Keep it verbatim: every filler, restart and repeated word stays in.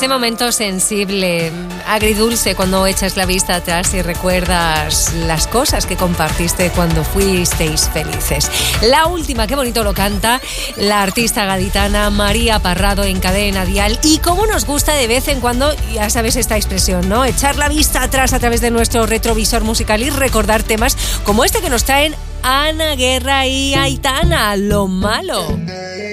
Ese momento sensible, agridulce, cuando echas la vista atrás y recuerdas las cosas que compartiste cuando fuisteis felices. La última, qué bonito lo canta la artista gaditana María Parrado en Cadena Dial. Y cómo nos gusta de vez en cuando, ya sabes esta expresión, ¿no? Echar la vista atrás a través de nuestro retrovisor musical y recordar temas como este que nos traen Ana Guerra y Aitana, Lo Malo.